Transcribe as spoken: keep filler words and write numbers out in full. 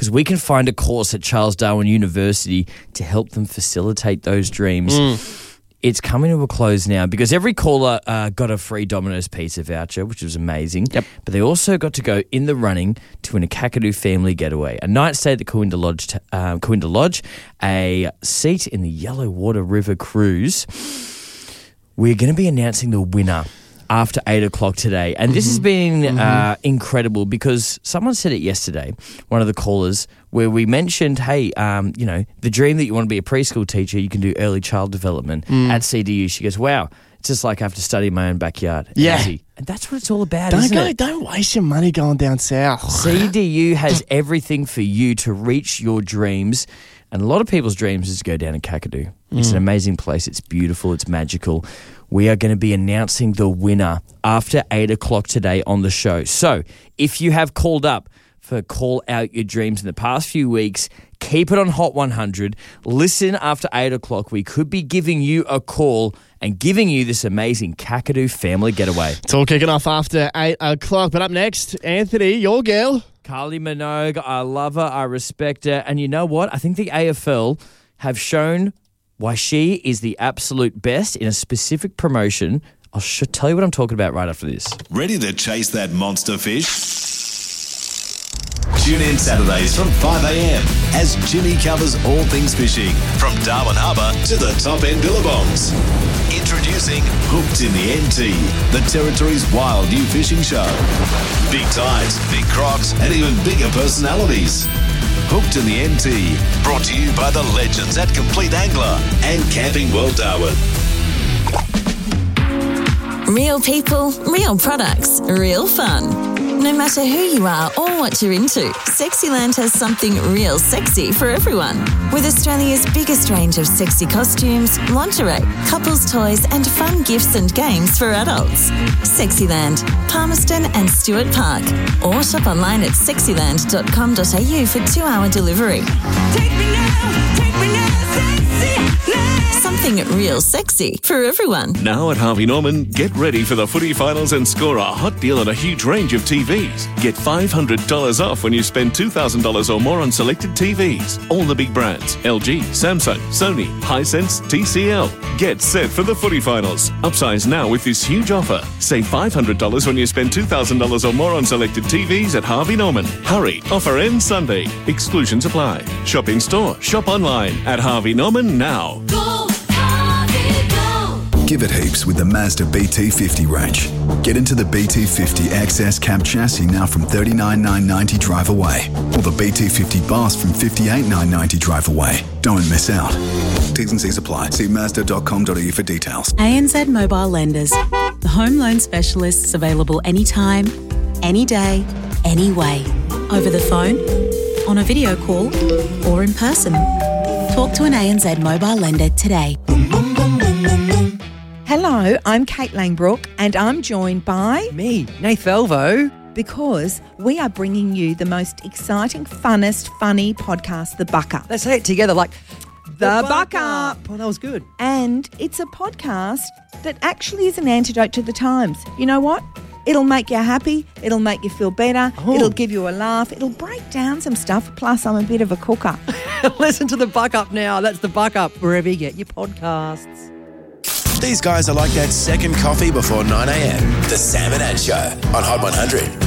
because we can find a course at Charles Darwin University to help them facilitate those dreams. Mm. It's coming to a close now because every caller uh, got a free Domino's pizza voucher, which was amazing. Yep. But they also got to go in the running to win a Kakadu family getaway, a night stay at the Cooinda Lodge, t- uh, Cooinda Lodge, a seat in the Yellow Water River cruise. We're going to be announcing the winner after eight o'clock today. And this mm-hmm. has been mm-hmm. uh, incredible because someone said it yesterday, one of the callers, where we mentioned, hey, um, you know, the dream that you want to be a preschool teacher, you can do early child development mm. at C D U. She goes, wow, it's just like I have to study in my own backyard. Yeah. Easy. And that's what it's all about, don't isn't go, it? Don't waste your money going down south. C D U has everything for you to reach your dreams. And a lot of people's dreams is to go down to Kakadu. Mm. It's an amazing place. It's beautiful. It's magical. We are going to be announcing the winner after eight o'clock today on the show. So if you have called up for Call Out Your Dreams in the past few weeks, keep it on Hot one hundred. Listen after eight o'clock. We could be giving you a call and giving you this amazing Kakadu family getaway. It's all kicking off after eight o'clock. But up next, Anthony, your girl. Kylie Minogue. I love her. I respect her. And you know what? I think the A F L have shown why she is the absolute best in a specific promotion. I'll sh- tell you what I'm talking about right after this. Ready to chase that monster fish? Tune in Saturdays from five a.m. as Jimmy covers all things fishing, from Darwin Harbour to the top end billabongs. Introducing Hooked in the N T, the Territory's wild new fishing show. Big tides, big crocs, and even bigger personalities. Hooked in the N T, brought to you by the legends at Complete Angler and Camping World Darwin. Real people, real products, real fun. No matter who you are or what you're into, Sexyland has something real sexy for everyone. With Australia's biggest range of sexy costumes, lingerie, couples toys and fun gifts and games for adults. Sexyland, Palmerston and Stewart Park. Or shop online at sexyland dot com dot a u for two-hour delivery. Take me now, take me now, Sexyland. Something real sexy for everyone. Now at Harvey Norman, get ready for the footy finals and score a hot deal on a huge range of T Vs. Get five hundred dollars off when you spend two thousand dollars or more on selected T Vs. All the big brands, L G, Samsung, Sony, Hisense, T C L. Get set for the footy finals. Upsize now with this huge offer. Save five hundred dollars when you spend two thousand dollars or more on selected T Vs at Harvey Norman. Hurry, offer ends Sunday. Exclusions apply. Shop in store, shop online at Harvey Norman now. Go, Harvey, go. Give it heaps with the Mazda B T fifty range. Get into the B T fifty X S cab chassis now from thirty-nine thousand nine hundred ninety drive away, or the B T fifty Bus from fifty-eight thousand nine hundred ninety drive away. Don't miss out. T's and C's apply. See mazda dot com dot a u for details. A N Z Mobile Lenders, the home loan specialists available anytime, any day, any way. Over the phone, on a video call, or in person. Talk to an A N Z Mobile Lender today. Hello, I'm Kate Langbrook and I'm joined by... me, Nath Velvo. Because we are bringing you the most exciting, funnest, funny podcast, The Buck Up. Let's say it together like... The, the Buck Up. Oh, that was good. And it's a podcast that actually is an antidote to the times. You know what? It'll make you happy. It'll make you feel better. Oh. It'll give you a laugh. It'll break down some stuff. Plus, I'm a bit of a cooker. Listen to The Buck Up now. That's The Buck Up, wherever you get your podcasts. These guys are like that second coffee before nine a.m. The Sam and Ant Show on Hot one hundred.